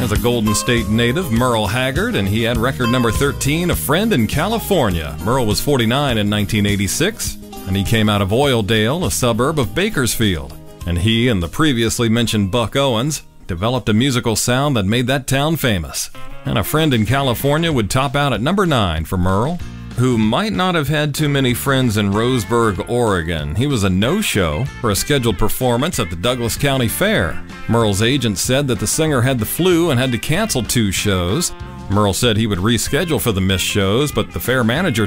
has a Golden State native, Merle Haggard, and he had record number 13, A Friend in California. Merle was 49 in 1986, and he came out of Oildale, a suburb of Bakersfield. And he and the previously mentioned Buck Owens developed a musical sound that made that town famous. And A Friend in California would top out at number 9 for Merle, who might not have had too many friends in Roseburg, Oregon. He was a no-show for a scheduled performance at the Douglas County Fair. Merle's agent said that the singer had the flu and had to cancel 2 shows. Merle said he would reschedule for the missed shows, but the fair manager